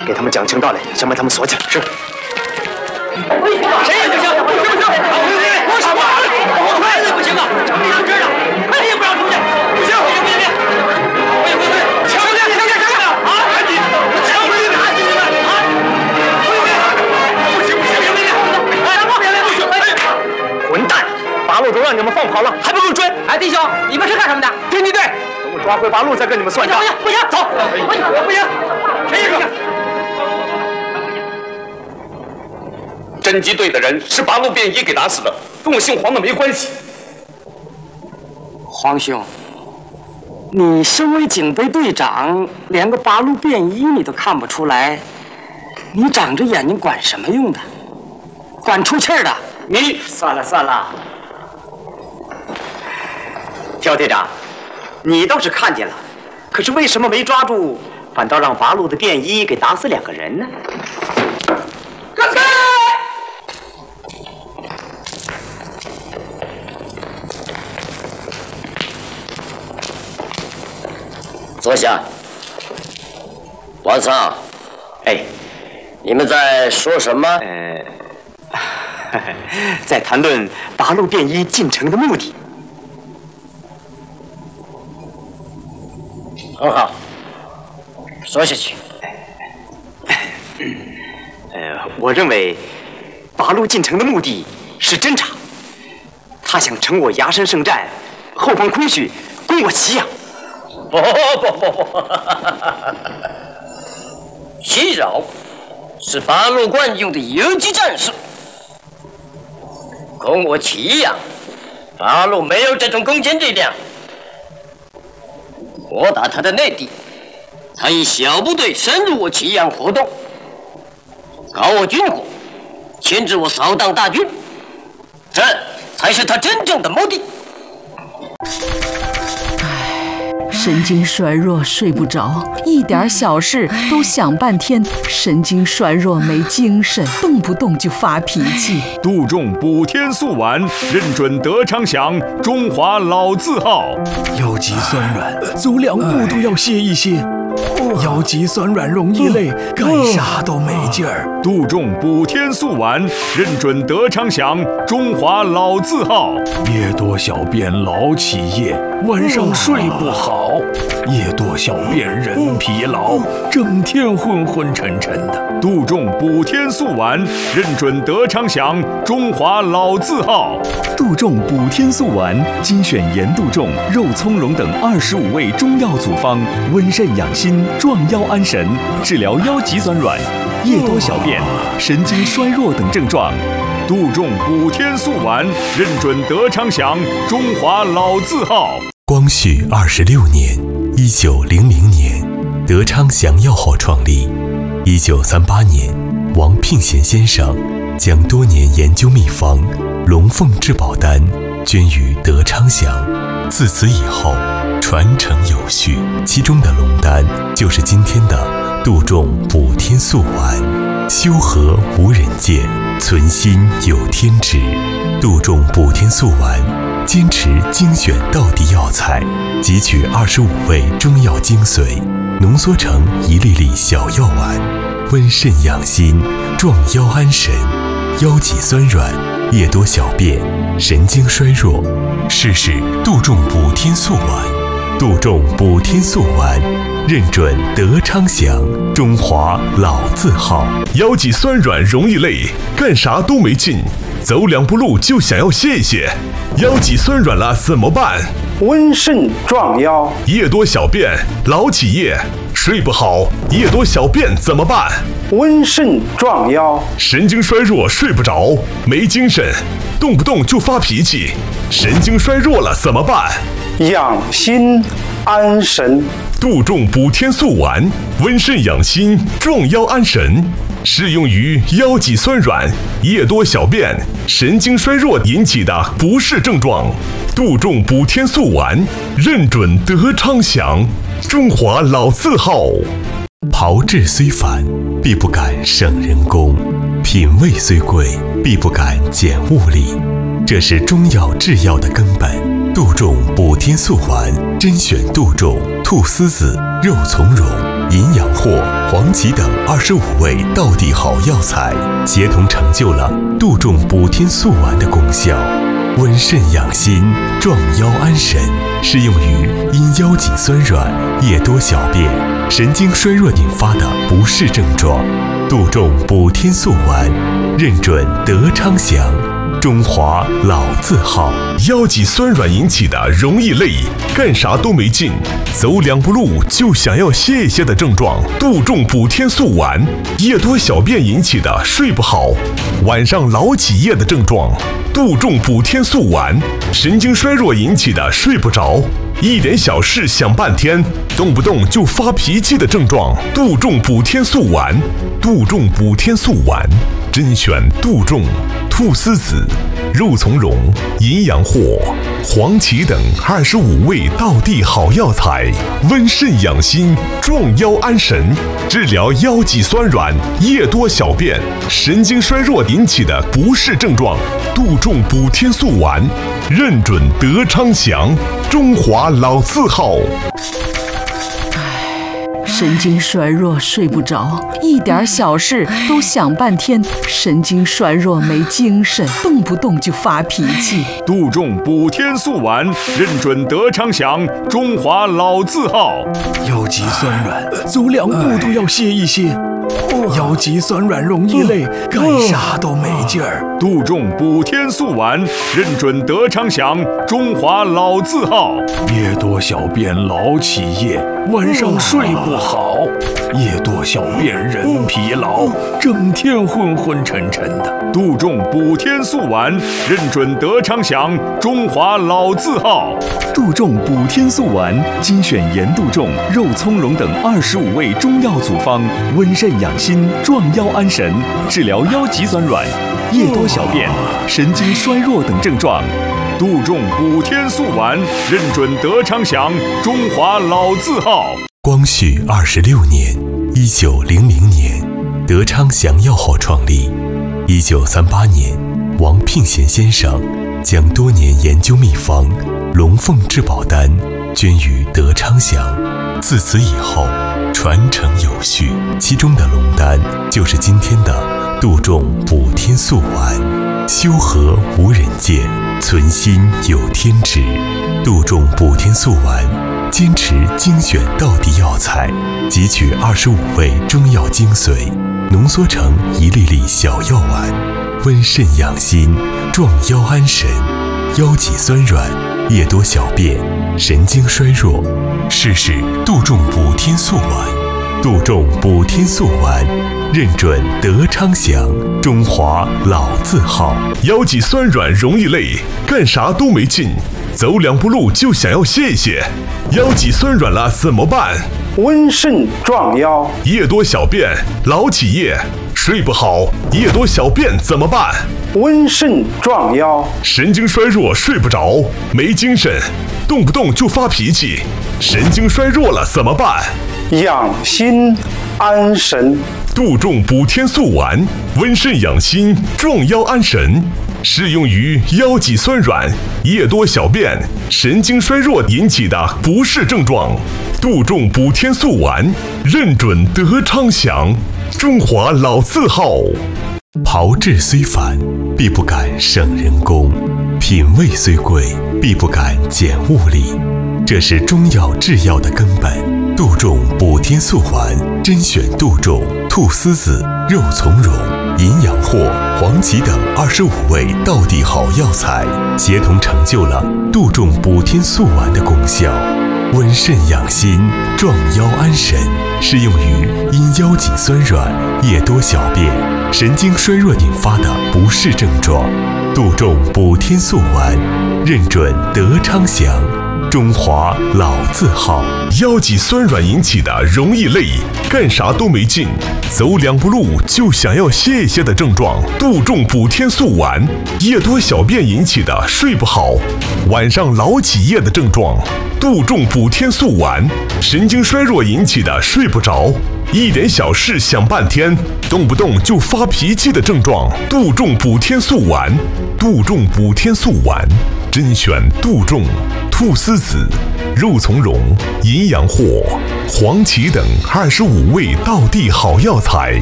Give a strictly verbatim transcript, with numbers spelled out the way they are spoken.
给他们讲清道理，先把他们锁起来。是。 谁也不行，不行不行！我什么？我孩子不行啊！城里让知道，谁也不让出去。不行，不行不行！喂喂喂！强烈强烈强烈！啊！赶紧！强烈的赶紧的啊！喂喂！不行不行不行！哎，别来不行！哎， 混蛋！八路都让你们放跑了，还不够追？ 哎，弟兄，你们是干什么的？ 侦缉队。等我抓回八路再跟你们算账。 不行不行，走！不行不行，谁也不行。 侦缉队的人是八路便衣给打死的，跟我姓黄的没关系。 黄兄，你身为警备队长，连个八路便衣你都看不出来，你长着眼睛管什么用的？管出气儿的！ 你算了算了，刁队长，你倒是看见了，可是为什么没抓住，反倒让八路的便衣给打死两个人呢？ 干开！ 坐下。王桑， 哎， 你们在说什么？ 呃，在谈论八路便衣进城的目的。 很好，说下去。 呃，我认为八路进城的目的是侦察，他想乘我崖山圣战，后方空虚，攻我祁阳。 不不不不，袭扰是八路惯用的游击战术，攻我祁阳，八路没有这种攻坚力量。我打他的内地，他以小部队深入我祁阳活动，搞我军火，牵制我扫荡大军，这才是他真正的目的。 神经衰弱，睡不着，一点小事都想半天，神经衰弱没精神，动不动就发脾气。 杜仲补天素丸，认准德昌祥，中华老字号。 腰脊酸软，走两步都要歇一歇。腰脊酸软容易累，干啥都没劲儿。 杜仲补天素丸，认准德昌祥，中华老字号。 夜多小便老起夜，晚上睡不好。夜多小便人疲劳，整天昏昏沉沉的。 杜仲补天素丸，认准德昌祥，中华老字号。 杜仲补天素丸，精选盐杜仲、肉苁蓉等二十五味中药组方，温肾养心，壮腰安神，治疗腰脊酸软、夜多小便、神经衰弱等症状。 杜仲补天素丸，认准德昌祥，中华老字号。 光绪二十六年，一九零零年，德昌祥药号创立。一九三八年，王聘贤先生将多年研究秘方龙凤至宝丹捐于德昌祥。自此以后，传承有序，其中的龙丹就是今天的杜仲补天素丸。修和无人见，存心有天知。杜仲补天素丸坚持精选道地药材，汲取二十五味中药精髓，浓缩成一粒粒小药丸，温肾养心，壮腰安神。腰脊酸软、夜多小便、神经衰弱，试试杜仲补天素丸。杜仲补天素丸，认准德昌祥，中华老字号。 腰脊酸软容易累，干啥都没劲，走两步路就想要歇一歇。腰脊酸软了怎么办？ 温肾壮腰。 夜多小便老起夜，睡不好，夜多小便怎么办？ 温肾壮腰。 神经衰弱睡不着，没精神，动不动就发脾气，神经衰弱了怎么办？ 养心安神。 杜仲补天素丸，温肾养心，壮腰安神，适用于腰脊酸软、夜多小便、神经衰弱引起的不适症状。杜仲补天素丸，认准德昌祥，中华老字号。 炮制虽繁，必不敢省人工；品味虽贵，必不敢减物力。这是中药制药的根本。杜仲补天素丸，甄选杜仲、菟丝子、肉苁蓉、 银养货、黄芪等二十五味道地好药材，协同成就了杜仲补天素丸的功效。温肾养心，壮腰安神，适用于因腰脊酸软、夜多小便、神经衰弱引发的不适症状。杜仲补天素丸，认准德昌祥，中华老字号。 腰脊酸软引起的容易累、干啥都没劲、走两步路就想要歇一歇的症状，杜仲补天素丸；夜多小便引起的睡不好、晚上老起夜的症状，杜仲补天素丸；神经衰弱引起的睡不着、一点小事想半天、动不动就发脾气的症状，杜仲补天素丸。杜仲补天素丸，甄选杜仲、菟丝子、肉苁蓉、银阳藿、黄芪等二十五味道地好药材，温肾养心，壮腰安神，治疗腰脊酸软、夜多小便、神经衰弱引起的不适症状。杜仲补天素丸，认准德昌祥，中华老字号。 神经衰弱睡不着，一点小事都想半天，神经衰弱没精神，动不动就发脾气。 杜仲补天素丸，认准德昌祥，中华老字号。腰脊酸软，走两步都要歇一歇。腰脊酸软容易累，干啥都没劲儿。杜仲补天素丸，认准德昌祥，中华老字号。夜多小便老起夜，晚上睡不好，夜多小便人疲劳，整天昏昏沉沉的。杜仲补天素丸，认准德昌祥，中华老字号。 杜仲补天素丸，精选盐杜仲、肉苁蓉等二十五味中药组方，温肾养心，壮腰安神，治疗腰脊酸软、夜多小便、神经衰弱等症状。 杜仲补天素丸，认准德昌祥，中华老字号。 光绪二十六年，一九零零年，德昌祥药号创立。一九三八年，王聘贤先生将多年研究秘方龙凤至宝丹捐于德昌祥，自此以后传承有序。其中的龙丹就是今天的杜仲补天素丸。修和无人见，存心有天知。杜仲补天素丸坚持精选道地药材，汲取二十五味中药精髓，浓缩成一粒粒小药丸，温肾养心，壮腰安神，腰脊酸软、夜多小便、神经衰弱，试试杜仲补天素丸。杜仲补天素丸，认准德昌祥，中华老字号。 腰脊酸软容易累，干啥都没劲，走两步路就想要歇一歇。腰脊酸软了怎么办？ 温肾壮腰。 夜多小便老起夜，睡不好，夜多小便怎么办？ 温肾壮腰。 神经衰弱睡不着，没精神，动不动就发脾气，神经衰弱了怎么办？ 养心安神。 杜仲补天素丸，温肾养心，壮腰安神，适用于腰脊酸软、夜多小便、神经衰弱引起的不适症状。杜仲补天素丸，认准德昌祥，中华老字号。 炮制虽繁，必不敢省人工；品味虽贵，必不敢减物力。这是中药制药的根本。杜仲补天素丸，甄选杜仲、菟丝子、肉苁蓉、银阳藿、黄芪等二十五味道地好药材，协同成就了杜仲补天素丸的功效。温肾养心，壮腰安神，适用于因腰脊酸软、夜多小便、神经衰弱引发的不适症状。杜仲补天素丸，认准德昌祥，中华老字号。 腰脊酸软引起的容易累，干啥都没劲，走两步路就想要歇一歇的症状，杜仲补天素丸；夜多小便引起的睡不好，晚上老起夜的症状，杜仲补天素丸；神经衰弱引起的睡不着， 一点小事想半天，动不动就发脾气的症状，杜仲补天素丸。杜仲补天素丸，甄选杜仲、菟丝子、肉苁蓉、淫羊藿、黄芪等二十五味道地好药材，